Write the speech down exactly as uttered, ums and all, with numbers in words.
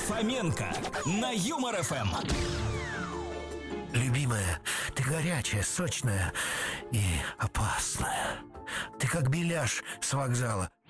Фоменко на Юмор ФМ. Любимая, ты горячая, сочная и опасная. Ты как беляш с вокзала.